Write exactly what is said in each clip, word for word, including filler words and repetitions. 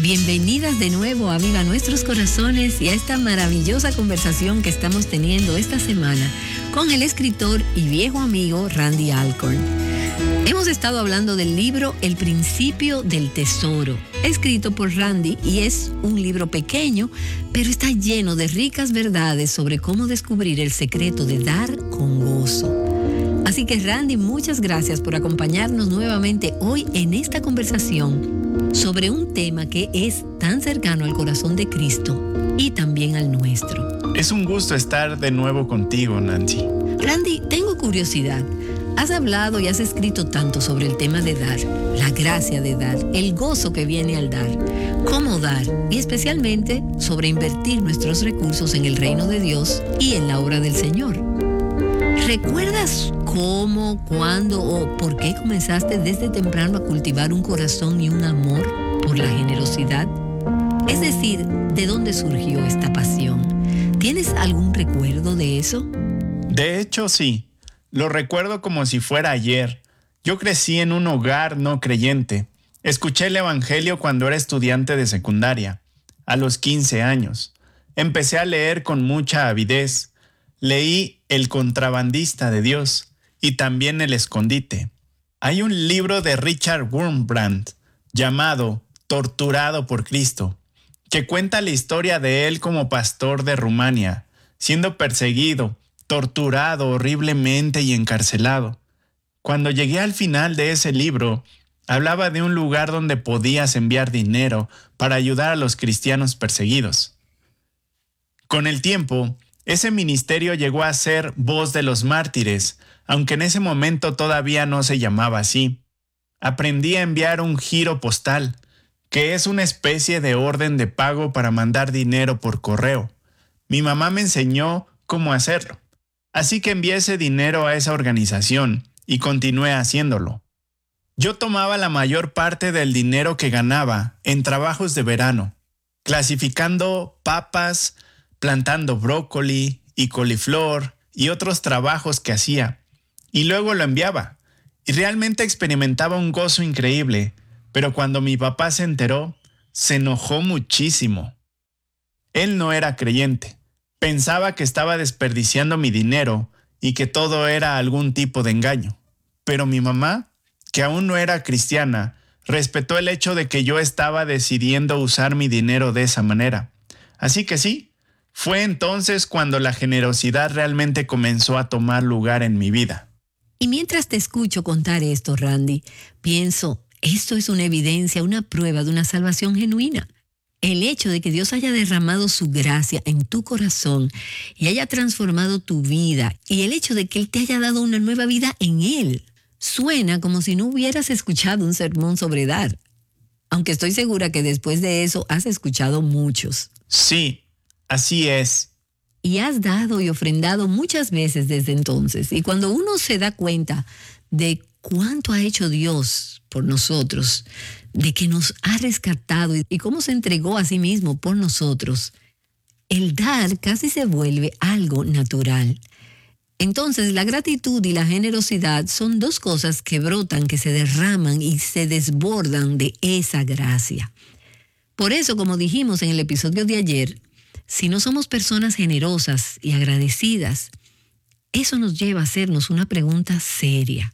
Bienvenidas de nuevo a Viva Nuestros Corazones y a esta maravillosa conversación que estamos teniendo esta semana con el escritor y viejo amigo Randy Alcorn. Hemos estado hablando del libro El Principio del Tesoro, escrito por Randy, y es un libro pequeño, pero está lleno de ricas verdades sobre cómo descubrir el secreto de dar con gozo. Así que Randy, muchas gracias por acompañarnos nuevamente hoy en esta conversación sobre un tema que es tan cercano al corazón de Cristo y también al nuestro. Es un gusto estar de nuevo contigo, Nancy. Randy, tengo curiosidad. Has hablado y has escrito tanto sobre el tema de dar, la gracia de dar, el gozo que viene al dar, cómo dar y especialmente sobre invertir nuestros recursos en el reino de Dios y en la obra del Señor. ¿Recuerdas cómo, cuándo o por qué comenzaste desde temprano a cultivar un corazón y un amor por la generosidad? Es decir, ¿de dónde surgió esta pasión? ¿Tienes algún recuerdo de eso? De hecho, sí. Lo recuerdo como si fuera ayer. Yo crecí en un hogar no creyente. Escuché el evangelio cuando era estudiante de secundaria, a los quince años. Empecé a leer con mucha avidez. Leí El contrabandista de Dios y también El escondite. Hay un libro de Richard Wurmbrand llamado Torturado por Cristo, que cuenta la historia de él como pastor de Rumania, siendo perseguido, torturado horriblemente y encarcelado. Cuando llegué al final de ese libro, hablaba de un lugar donde podías enviar dinero para ayudar a los cristianos perseguidos. Con el tiempo, ese ministerio llegó a ser Voz de los Mártires, aunque en ese momento todavía no se llamaba así. Aprendí a enviar un giro postal, que es una especie de orden de pago para mandar dinero por correo. Mi mamá me enseñó cómo hacerlo. Así que envié ese dinero a esa organización y continué haciéndolo. Yo tomaba la mayor parte del dinero que ganaba en trabajos de verano, clasificando papas, plantando brócoli y coliflor y otros trabajos que hacía, y luego lo enviaba. Y realmente experimentaba un gozo increíble, pero cuando mi papá se enteró, se enojó muchísimo. Él no era creyente. Pensaba que estaba desperdiciando mi dinero y que todo era algún tipo de engaño. Pero mi mamá, que aún no era cristiana, respetó el hecho de que yo estaba decidiendo usar mi dinero de esa manera. Así que sí, fue entonces cuando la generosidad realmente comenzó a tomar lugar en mi vida. Y mientras te escucho contar esto, Randy, pienso, esto es una evidencia, una prueba de una salvación genuina. El hecho de que Dios haya derramado su gracia en tu corazón y haya transformado tu vida, y el hecho de que Él te haya dado una nueva vida en Él, suena como si no hubieras escuchado un sermón sobre dar. Aunque estoy segura que después de eso has escuchado muchos. Sí, así es. Y has dado y ofrendado muchas veces desde entonces. Y cuando uno se da cuenta de cuánto ha hecho Dios por nosotros, de que nos ha rescatado y cómo se entregó a sí mismo por nosotros, el dar casi se vuelve algo natural. Entonces, la gratitud y la generosidad son dos cosas que brotan, que se derraman y se desbordan de esa gracia. Por eso, como dijimos en el episodio de ayer, si no somos personas generosas y agradecidas, eso nos lleva a hacernos una pregunta seria.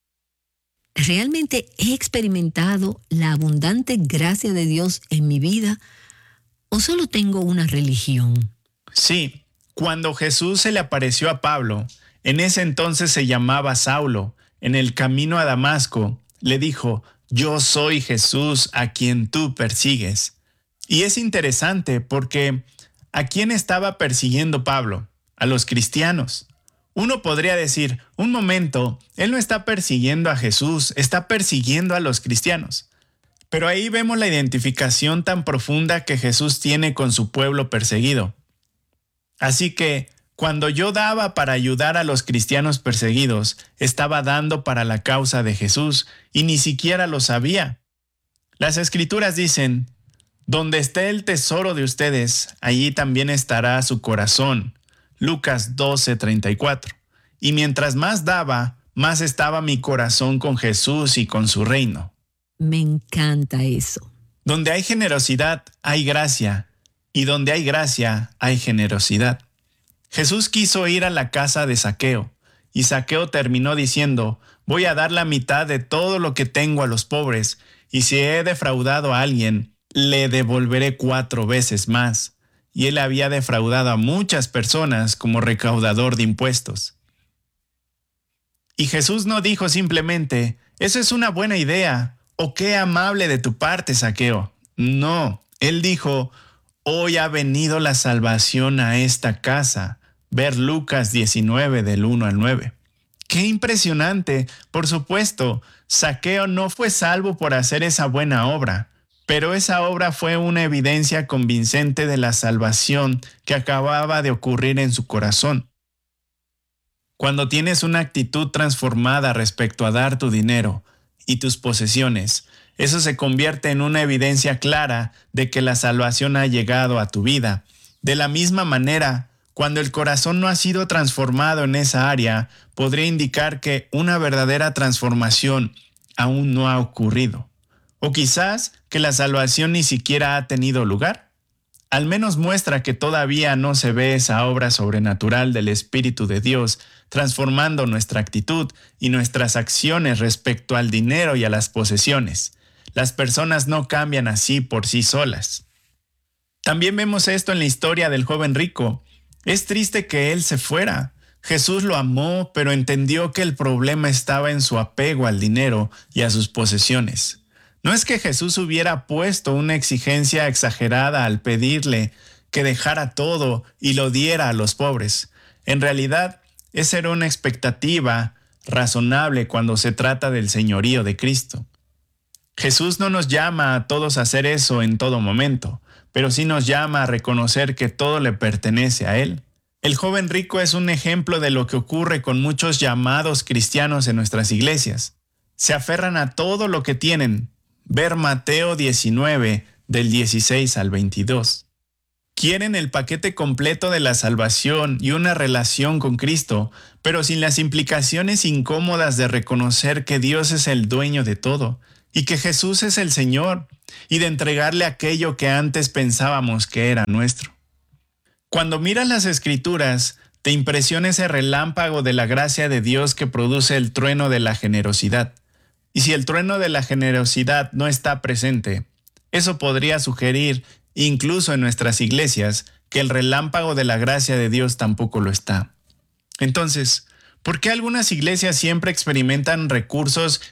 ¿Realmente he experimentado la abundante gracia de Dios en mi vida o solo tengo una religión? Sí, cuando Jesús se le apareció a Pablo, en ese entonces se llamaba Saulo, en el camino a Damasco, le dijo, yo soy Jesús a quien tú persigues. Y es interesante porque ¿a quién estaba persiguiendo Pablo? A los cristianos. Uno podría decir, un momento, él no está persiguiendo a Jesús, está persiguiendo a los cristianos. Pero ahí vemos la identificación tan profunda que Jesús tiene con su pueblo perseguido. Así que, cuando yo daba para ayudar a los cristianos perseguidos, estaba dando para la causa de Jesús y ni siquiera lo sabía. Las Escrituras dicen, donde esté el tesoro de ustedes, allí también estará su corazón. Lucas doce, treinta y cuatro. Y mientras más daba, más estaba mi corazón con Jesús y con su reino. Me encanta eso. Donde hay generosidad, hay gracia, y donde hay gracia, hay generosidad. Jesús quiso ir a la casa de Zaqueo, y Zaqueo terminó diciendo: voy a dar la mitad de todo lo que tengo a los pobres, y si he defraudado a alguien, le devolveré cuatro veces más. Y él había defraudado a muchas personas como recaudador de impuestos. Y Jesús no dijo simplemente: eso es una buena idea, o qué amable de tu parte, Zaqueo. No, él dijo: hoy ha venido la salvación a esta casa. Ver Lucas diecinueve del uno al nueve. ¡Qué impresionante! Por supuesto, Zaqueo no fue salvo por hacer esa buena obra, pero esa obra fue una evidencia convincente de la salvación que acababa de ocurrir en su corazón. Cuando tienes una actitud transformada respecto a dar tu dinero y tus posesiones, eso se convierte en una evidencia clara de que la salvación ha llegado a tu vida. De la misma manera, cuando el corazón no ha sido transformado en esa área, podría indicar que una verdadera transformación aún no ha ocurrido. O quizás que la salvación ni siquiera ha tenido lugar. Al menos muestra que todavía no se ve esa obra sobrenatural del Espíritu de Dios transformando nuestra actitud y nuestras acciones respecto al dinero y a las posesiones. Las personas no cambian así por sí solas. También vemos esto en la historia del joven rico. Es triste que él se fuera. Jesús lo amó, pero entendió que el problema estaba en su apego al dinero y a sus posesiones. No es que Jesús hubiera puesto una exigencia exagerada al pedirle que dejara todo y lo diera a los pobres. En realidad, esa era una expectativa razonable cuando se trata del señorío de Cristo. Jesús no nos llama a todos a hacer eso en todo momento, pero sí nos llama a reconocer que todo le pertenece a Él. El joven rico es un ejemplo de lo que ocurre con muchos llamados cristianos en nuestras iglesias. Se aferran a todo lo que tienen. Ver Mateo diecinueve, del dieciséis al veintidós. Quieren el paquete completo de la salvación y una relación con Cristo, pero sin las implicaciones incómodas de reconocer que Dios es el dueño de todo y que Jesús es el Señor, y de entregarle aquello que antes pensábamos que era nuestro. Cuando miras las Escrituras, te impresiona ese relámpago de la gracia de Dios que produce el trueno de la generosidad. Y si el trueno de la generosidad no está presente, eso podría sugerir, incluso en nuestras iglesias, que el relámpago de la gracia de Dios tampoco lo está. Entonces, ¿por qué algunas iglesias siempre experimentan recursos